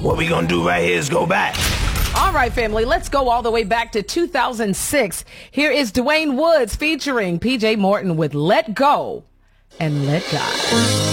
what we gonna do right here is go back. All right, family, let's go all the way back to 2006. Here is Dwayne Woods featuring PJ Morton with Let Go and Let God.